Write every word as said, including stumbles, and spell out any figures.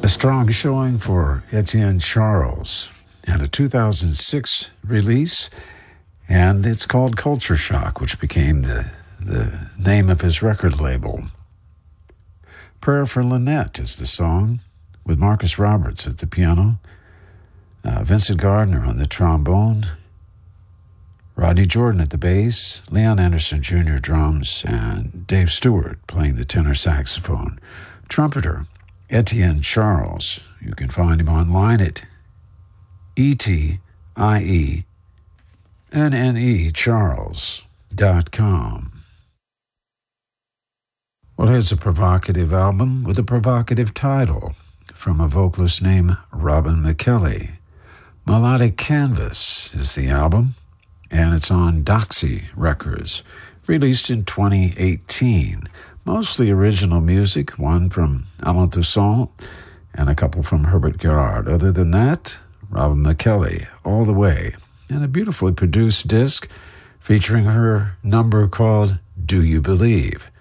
A strong showing for Etienne Charles and a two thousand six release, and it's called Culture Shock, which became the, the name of his record label. Prayer for Lynette is the song, with Marcus Roberts at the piano, uh, Vincent Gardner on the trombone, Rodney Jordan at the bass, Leon Anderson Junior drums, and Dave Stewart playing the tenor saxophone. Trumpeter Etienne Charles. You can find him online at E T I E N N E Charles dot com. Well, here's a provocative album with a provocative title from a vocalist named Robin McKelly. Melodic Canvas is the album, and it's on Doxy Records, released in twenty eighteen. Mostly original music, one from Alain Toussaint and a couple from Herbert Gerard. Other than that, Robin McKelly all the way. And a beautifully produced disc featuring her number called Do You Believe?